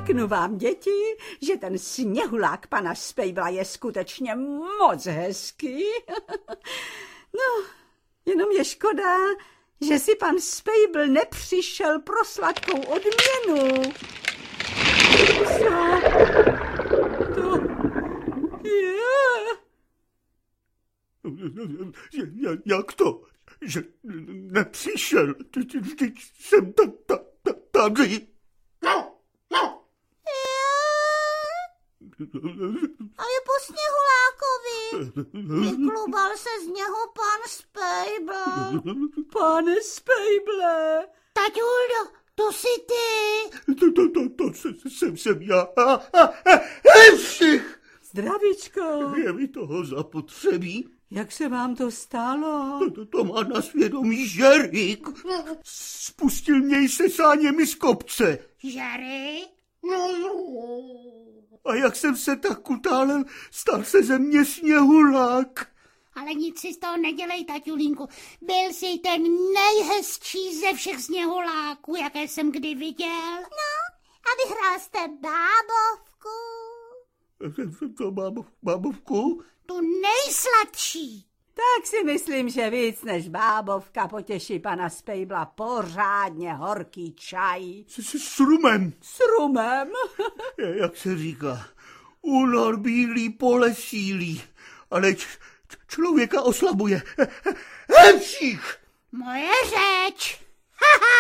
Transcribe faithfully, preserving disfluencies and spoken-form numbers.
řeknu vám, děti, že ten sněhulák pana Spejbla je skutečně moc hezký. No, jenom je škoda, že si pan Spejbl nepřišel pro sladkou odměnu. Co to je? Jak to? Že nepřišel? Vždyť jsem ta, ta, ta, tady. A je po sněhulákovi. Vyklubal se z něho pan Spejbl. Pane Spejble. Taťuldo, to jsi ty. To, to, to, to jsem, jsem já. A, a, a, Hemšich! Zdravíčko. Je mi toho zapotřebí. Jak se vám to stalo? To, to, to má na svědomí Žerik. Spustil mě se sáněmi z kopce. Žery? A jak jsem se tak utálel, stal se ze mě sněhulák. Ale nic si z toho nedělej, taťulínku. Byl jsi ten nejhezčí ze všech sněhuláků, jaké jsem kdy viděl. No, a vyhrál jste bábovku. To bábov, bábovku? Tu nejsladší. Tak si myslím, že víc než bábovka potěší pana Spejbla pořádně horký čaj. S, s, s rumem. S rumem? Jak se říká, únor bílý, pole sílí, ale č, č, člověka oslabuje. Hemších! Moje řeč. Haha.